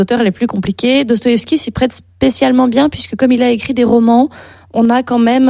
auteurs les plus compliqués. Dostoïevski s'y prête spécialement bien puisque comme il a écrit des romans, on a quand même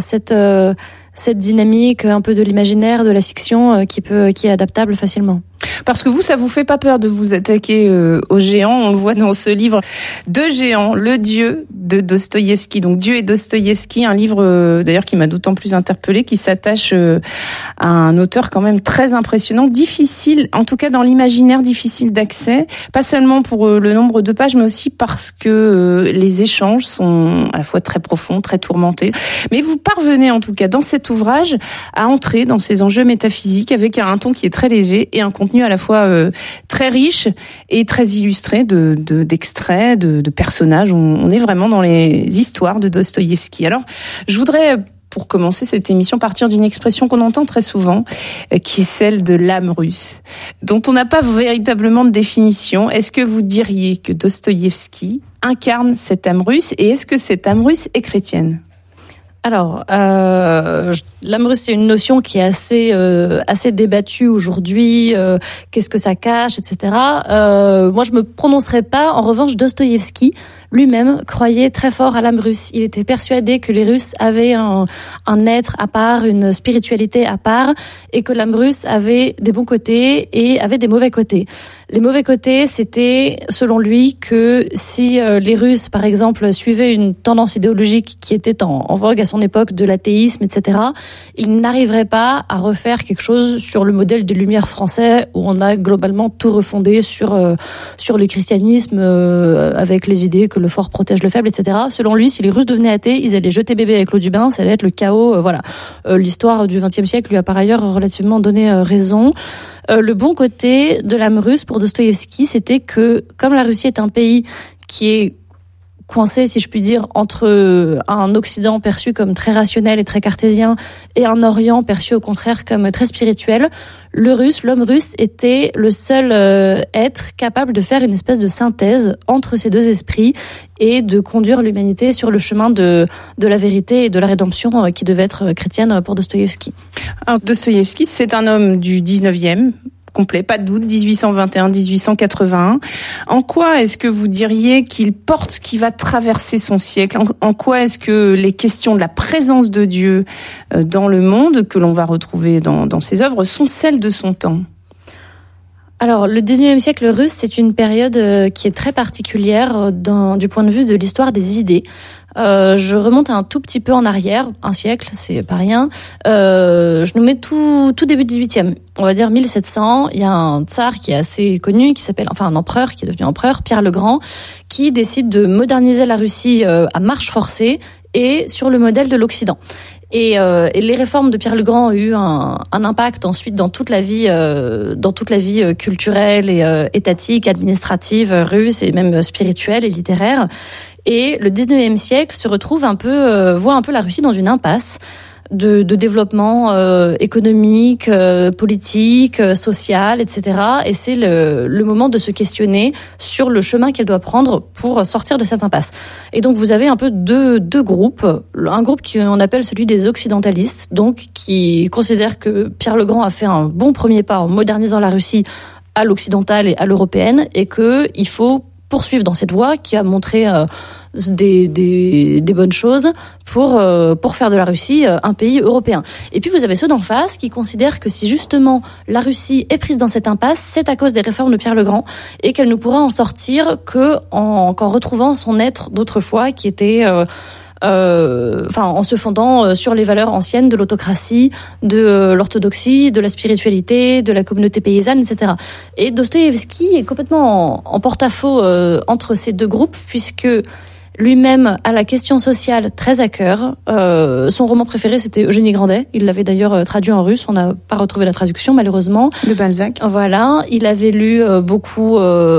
cette dynamique un peu de l'imaginaire, de la fiction qui est adaptable facilement. Parce que vous, ça vous fait pas peur de vous attaquer aux géants. On le voit dans ce livre, Deux géants, le Dieu de Dostoïevski. Donc Dieu et Dostoïevski, un livre d'ailleurs qui m'a d'autant plus interpellée, qui s'attache à un auteur quand même très impressionnant, difficile, en tout cas dans l'imaginaire, difficile d'accès. Pas seulement pour le nombre de pages, mais aussi parce que les échanges sont à la fois très profonds, très tourmentés. Mais vous parvenez en tout cas dans cet ouvrage à entrer dans ces enjeux métaphysiques avec un ton qui est très léger et un contenu à la fois très riche et très illustré d'extraits, de personnages. On est vraiment dans les histoires de Dostoïevski. Alors, je voudrais, pour commencer cette émission, partir d'une expression qu'on entend très souvent, qui est celle de l'âme russe, dont on n'a pas véritablement de définition. Est-ce que vous diriez que Dostoïevski incarne cette âme russe, et est-ce que cette âme russe est chrétienne ? Alors, l'âme russe, c'est une notion qui est assez débattue aujourd'hui. Qu'est-ce que ça cache, etc. Moi, je me prononcerai pas. En revanche, Dostoïevski lui-même croyait très fort à l'âme russe. Il était persuadé que les Russes avaient un être à part, une spiritualité à part, et que l'âme russe avait des bons côtés et avait des mauvais côtés. Les mauvais côtés, c'était, selon lui, que si les Russes, par exemple, suivaient une tendance idéologique qui était en vogue à son époque, de l'athéisme, etc., ils n'arriveraient pas à refaire quelque chose sur le modèle des Lumières français, où on a globalement tout refondé sur le christianisme, avec les idées que le fort protège le faible, etc. Selon lui, si les Russes devenaient athées, ils allaient jeter bébé avec l'eau du bain, ça allait être le chaos. Voilà. L'histoire du XXe siècle lui a par ailleurs relativement donné raison. Le bon côté de l'âme russe pour Dostoïevski, c'était que, comme la Russie est un pays qui est coincé, si je puis dire, entre un Occident perçu comme très rationnel et très cartésien et un Orient perçu au contraire comme très spirituel, l'homme russe était le seul être capable de faire une espèce de synthèse entre ces deux esprits et de conduire l'humanité sur le chemin de la vérité et de la rédemption qui devait être chrétienne pour Dostoïevski. Alors, Dostoïevski, c'est un homme du 19e, complet, pas de doute, 1821-1881. En quoi est-ce que vous diriez qu'il porte ce qui va traverser son siècle ? En quoi est-ce que les questions de la présence de Dieu dans le monde, que l'on va retrouver dans ses œuvres, sont celles de son temps ? Alors, le 19e siècle russe, c'est une période qui est très particulière du point de vue de l'histoire des idées. Je remonte un tout petit peu en arrière, un siècle, c'est pas rien. Je nous mets tout début 18e. On va dire 1700, il y a un tsar qui est assez connu, un empereur qui est devenu empereur, Pierre le Grand, qui décide de moderniser la Russie à marche forcée et sur le modèle de l'Occident. Et les réformes de Pierre le Grand ont eu un impact ensuite dans toute la vie culturelle et étatique, administrative russe et même spirituelle et littéraire. Et le 19e siècle voit un peu la Russie dans une impasse de développement économique, politique, social, etc. Et c'est le moment de se questionner sur le chemin qu'elle doit prendre pour sortir de cette impasse. Et donc vous avez un peu deux groupes. Un groupe qu'on appelle celui des occidentalistes, donc qui considère que Pierre le Grand a fait un bon premier pas en modernisant la Russie à l'occidentale et à l'européenne, et qu'il faut poursuivre dans cette voie qui a montré des bonnes choses pour faire de la Russie un pays européen. Et puis vous avez ceux d'en face qui considèrent que si justement la Russie est prise dans cette impasse, c'est à cause des réformes de Pierre le Grand et qu'elle ne pourra en sortir qu'en retrouvant son être d'autrefois qui était en se fondant sur les valeurs anciennes de l'autocratie, de l'orthodoxie, de la spiritualité, de la communauté paysanne, etc. Et Dostoïevski est complètement en porte-à-faux entre ces deux groupes, puisque lui-même a la question sociale très à cœur. Son roman préféré, c'était Eugénie Grandet. Il l'avait d'ailleurs traduit en russe. On n'a pas retrouvé la traduction, malheureusement. De Balzac. Voilà. Il avait lu beaucoup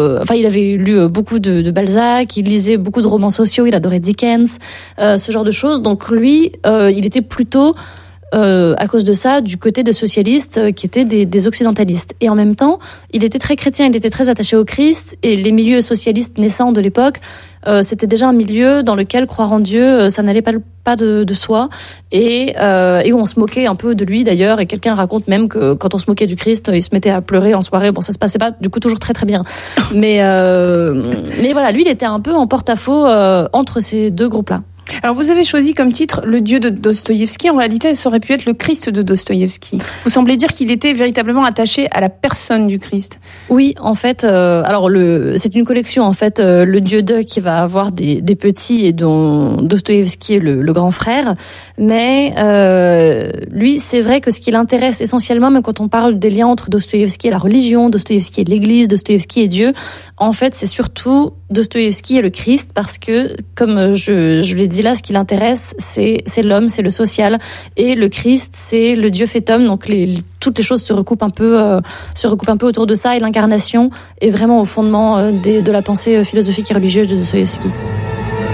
de Balzac. Il lisait beaucoup de romans sociaux. Il adorait Dickens, ce genre de choses. Donc lui, il était plutôt à cause de ça, du côté des socialistes qui étaient des occidentalistes. Et en même temps, il était très chrétien, il était très attaché au Christ, et les milieux socialistes naissants de l'époque, c'était déjà un milieu dans lequel croire en Dieu, ça n'allait pas de soi, et où on se moquait un peu de lui d'ailleurs, et quelqu'un raconte même que quand on se moquait du Christ, il se mettait à pleurer en soirée. Bon, ça se passait pas du coup toujours très très bien, mais voilà, lui il était un peu en porte-à-faux entre ces deux groupes-là. Alors vous avez choisi comme titre Le Dieu de Dostoïevski. En réalité, ça aurait pu être le Christ de Dostoïevski. Vous semblez dire qu'il était véritablement attaché à la personne du Christ. Oui, en fait, c'est une collection en fait, le Dieu de qui va avoir des petits et dont Dostoïevski est le grand frère. Mais lui, c'est vrai que ce qui l'intéresse essentiellement, même quand on parle des liens entre Dostoïevski et la religion, Dostoïevski et l'Église, Dostoïevski et Dieu, en fait, c'est surtout Dostoïevski et le Christ, parce que, comme je l'ai dit là, ce qui l'intéresse, c'est l'homme, c'est le social, et le Christ, c'est le Dieu fait homme. Donc toutes les choses se recoupent un peu autour de ça, et l'incarnation est vraiment au fondement de la pensée philosophique et religieuse de Dostoïevski.